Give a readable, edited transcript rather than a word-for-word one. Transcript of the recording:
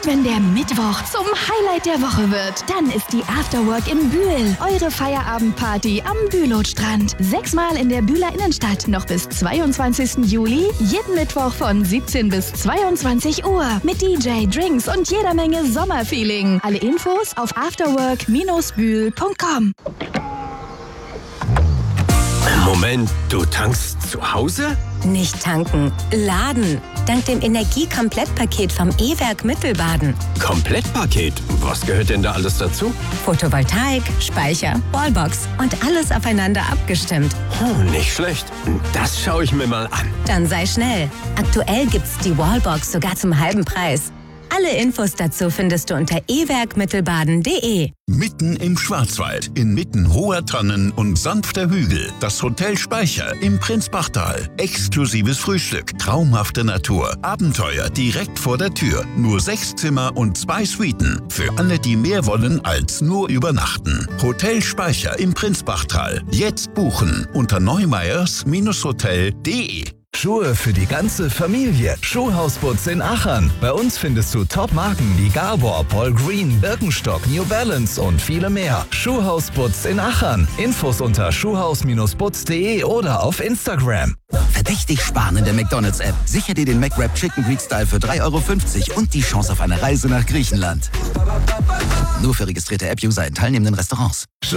Wenn der Mittwoch zum Highlight der Woche wird, dann ist die Afterwork in Bühl. Eure Feierabendparty am Bülowstrand. 6-mal in der Bühler Innenstadt. Noch bis 22. Juli. Jeden Mittwoch von 17 bis 22 Uhr. Mit DJ, Drinks und jeder Menge Sommerfeeling. Alle Infos auf afterwork-bühl.com. Moment, du tankst zu Hause? Nicht tanken, laden. Dank dem Energie-Komplettpaket vom E-Werk Mittelbaden. Komplettpaket? Was gehört denn da alles dazu? Photovoltaik, Speicher, Wallbox und alles aufeinander abgestimmt. Nicht schlecht. Das schaue ich mir mal an. Dann sei schnell. Aktuell gibt's die Wallbox sogar zum halben Preis. Alle Infos dazu findest du unter ewerkmittelbaden.de. Mitten im Schwarzwald, inmitten hoher Tannen und sanfter Hügel, das Hotel Speicher im Prinzbachtal. Exklusives Frühstück, traumhafte Natur, Abenteuer direkt vor der Tür. Nur 6 Zimmer und 2 Suiten. Für alle, die mehr wollen als nur übernachten. Hotel Speicher im Prinzbachtal. Jetzt buchen unter neumeyers-hotel.de. Schuhe für die ganze Familie. Schuhhausputz in Achern. Bei uns findest du Top-Marken wie Gabor, Paul Green, Birkenstock, New Balance und viele mehr. Schuhhausputz in Achern. Infos unter schuhhaus-putz.de oder auf Instagram. Verdächtig sparen in der McDonald's-App. Sicher dir den McWrap Chicken Greek Style für 3,50 € und die Chance auf eine Reise nach Griechenland. Nur für registrierte App-User in teilnehmenden Restaurants.